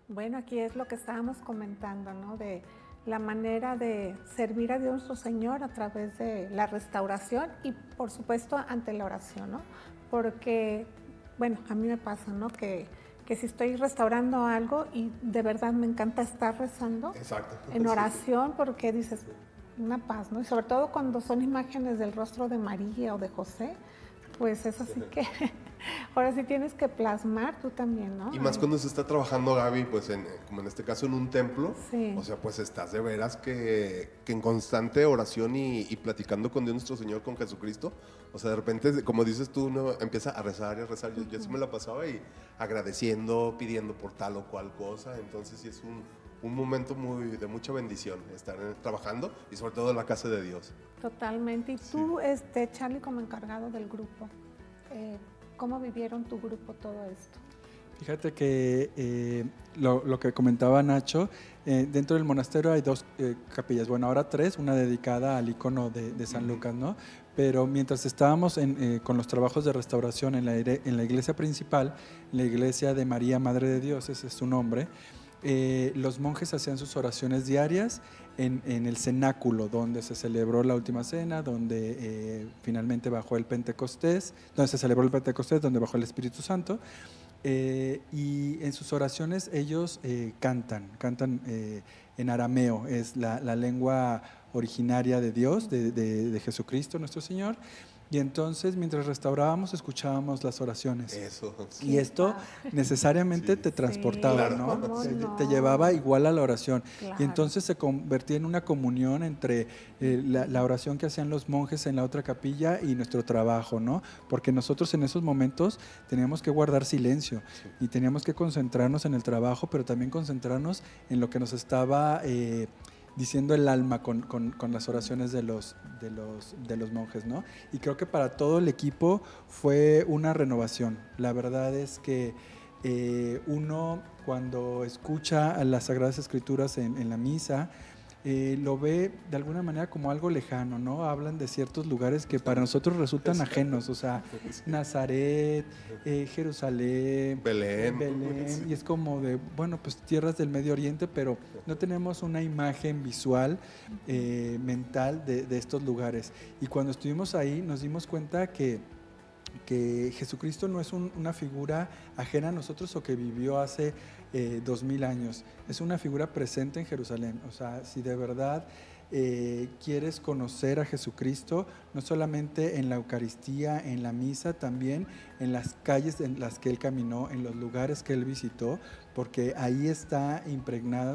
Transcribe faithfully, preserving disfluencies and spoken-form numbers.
Bueno, aquí es lo que estábamos comentando, ¿no? De la manera de servir a Dios nuestro Señor a través de la restauración y, por supuesto, ante la oración, ¿no? Porque, bueno, a mí me pasa, ¿no? Que, que si estoy restaurando algo y de verdad me encanta estar rezando Exacto. en Sí. oración porque dices, una paz, ¿no? Y sobre todo cuando son imágenes del rostro de María o de José, pues es así que ahora sí tienes que plasmar tú también, ¿no? Y más Ay, cuando se está trabajando, Gaby, pues en, como en este caso en un templo, sí. o sea, pues estás de veras que, que en constante oración y, y platicando con Dios nuestro Señor, con Jesucristo. O sea, de repente, como dices tú, uno empieza a rezar y a rezar. Yo, yo sí me la pasaba y agradeciendo, pidiendo por tal o cual cosa. Entonces sí es un, un momento muy, de mucha bendición estar en- trabajando y sobre todo en la casa de Dios. Totalmente. Y tú, este, Charlie, como encargado del grupo, eh, ¿cómo vivieron tu grupo todo esto? Fíjate que eh, lo, lo que comentaba Nacho, eh, dentro del monasterio hay dos eh, capillas, bueno, ahora tres, una dedicada al icono de, de San Lucas, ¿no? Pero mientras estábamos en, eh, con los trabajos de restauración en la, en la iglesia principal, la iglesia de María, Madre de Dios, ese es su nombre, eh, los monjes hacían sus oraciones diarias en, en el cenáculo, donde se celebró la última cena, donde eh, finalmente bajó el Pentecostés, donde se celebró el Pentecostés, donde bajó el Espíritu Santo. Eh, y en sus oraciones ellos eh, cantan, cantan eh, en arameo, es la, la lengua originaria de Dios, de, de, de Jesucristo nuestro Señor. Y entonces mientras restaurábamos escuchábamos las oraciones. Eso. Y esto necesariamente Sí. te transportaba, Claro. ¿no? ¿Cómo Te, no? te llevaba igual a la oración. Claro. Y entonces se convertía en una comunión entre eh, la, la oración que hacían los monjes en la otra capilla y nuestro trabajo, ¿no? Porque nosotros en esos momentos teníamos que guardar silencio y teníamos que concentrarnos en el trabajo, pero también concentrarnos en lo que nos estaba eh, diciendo el alma con, con, con las oraciones de los, de, los, de los monjes, ¿no? Y creo que para todo el equipo fue una renovación. La verdad es que eh, uno cuando escucha las Sagradas Escrituras en, en la misa, eh, lo ve de alguna manera como algo lejano, ¿no? Hablan de ciertos lugares que para nosotros resultan ajenos, o sea, Nazaret, eh, Jerusalén, Belén. Belén, Sí. y es como de, bueno, pues tierras del Medio Oriente, pero no tenemos una imagen visual, eh, mental de, de estos lugares. Y cuando estuvimos ahí nos dimos cuenta que que Jesucristo no es un, una figura ajena a nosotros o que vivió hace eh, dos mil años, es una figura presente en Jerusalén. O sea, si de verdad eh, quieres conocer a Jesucristo, no solamente en la Eucaristía, en la misa, también en las calles en las que Él caminó, en los lugares que Él visitó, porque ahí está impregnada